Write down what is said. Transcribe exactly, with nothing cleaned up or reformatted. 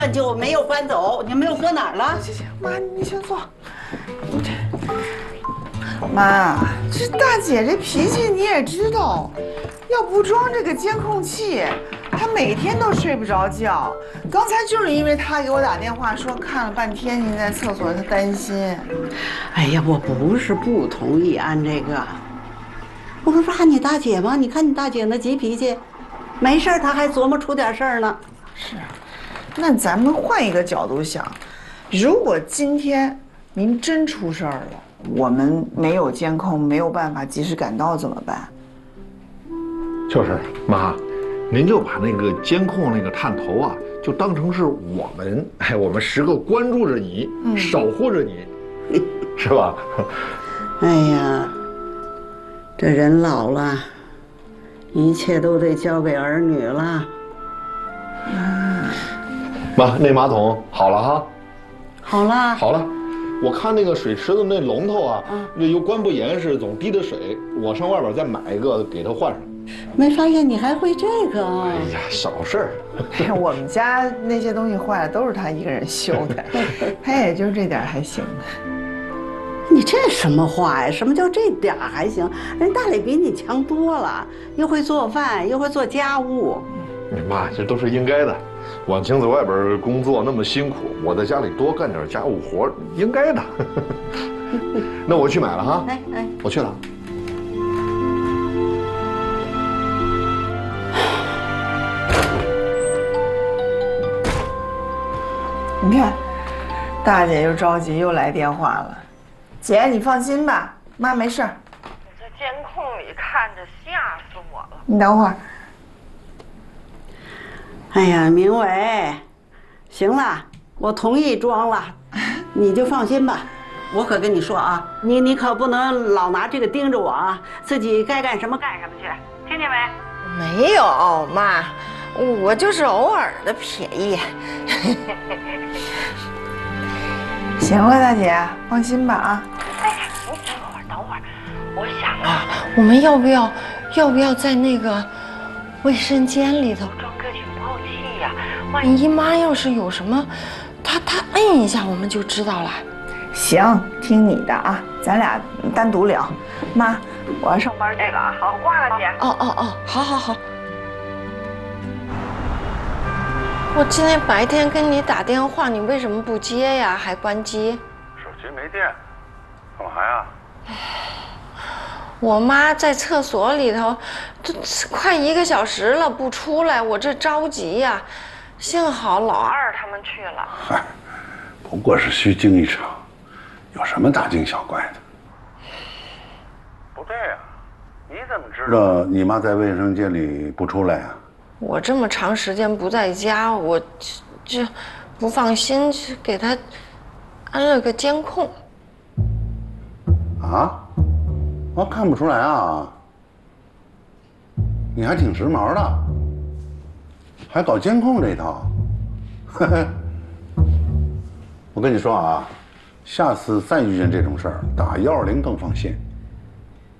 就没有搬走，你没有搁哪儿了？ 行行，妈，你先坐。我这，妈，这大姐这脾气你也知道，要不装这个监控器，她每天都睡不着觉。刚才就是因为她给我打电话说看了半天您在厕所，她担心。 哎呀，我不是不同意安这个，我不是怕你大姐吗？你看你大姐那急脾气，没事她还琢磨出点事儿呢。 是。那咱们换一个角度想，如果今天您真出事儿了，我们没有监控，没有办法及时赶到怎么办？ 就是妈，您就把那个监控那个探头啊，就当成是我们，哎，我们时刻关注着你，嗯、守护着你，是吧？ 哎呀，这人老了，一切都得交给儿女了。 嗯。 妈，那马桶好了哈， 好了， 好了，我看那个水池子那龙头啊，那又关不严实，总滴着水。我上外边再买一个给它换上。 没发现你还会这个啊？ 哎呀，小事儿。 哎呀，我们家那些东西坏了都是他一个人修的，他也就这点还行。 你这什么话呀？什么叫这点还行？人大磊比你强多了，又会做饭，又会做家务。 妈，这都是应该的。婉晴在外边工作那么辛苦，我在家里多干点家务活，应该的。那我去买了哈。 哎哎， 我去了。 你看，大姐又着急又来电话了。姐，你放心吧，妈没事儿。 我在监控里看着，吓死我了。 你等会儿。 哎呀，明伟，行了，我同意装了，你就放心吧。我可跟你说啊，你你可不能老拿这个盯着我啊，自己该干什么干什么去，听见没？ 没有，妈，我就是偶尔的瞥一眼。 行了，大姐，放心吧啊。 哎，你等会儿，等会儿，我想啊，我们要不要，要不要在那个卫生间里头装个警报器呀？万一妈要是有什么，她她摁一下，我们就知道了。 行，听你的啊，咱俩单独聊。妈，我要上班去了啊。好，挂了，姐。 哦哦哦，好好好。我今天白天跟你打电话，你为什么不接呀？还关机？ 手机没电，干嘛呀？ 我妈在厕所里头，这快一个小时了不出来，我这着急呀。幸好老二他们去了。 嗨，不过是虚惊一场，有什么大惊小怪的？不对呀，你怎么知道你妈在卫生间里不出来呀？ 我这么长时间不在家，我这不放心，去给她安了个监控。 啊？我看不出来啊，你还挺时髦的，还搞监控这一套。我跟你说啊，下次再遇见这种事儿，打幺二零更放心。